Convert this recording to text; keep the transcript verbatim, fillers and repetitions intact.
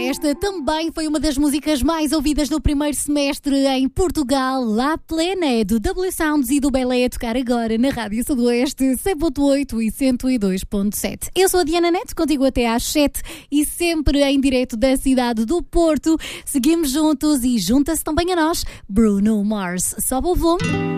esta também foi uma das músicas mais ouvidas no primeiro semestre em Portugal. La Plena é do W Sounds e do Belé a tocar agora na Rádio Sudoeste cem ponto oito e cento e dois ponto sete. Eu sou a Diana Neto, contigo até às sete e sempre em direto da cidade do Porto. Seguimos juntos e junta-se também a nós Bruno Mars. Sobe o volume.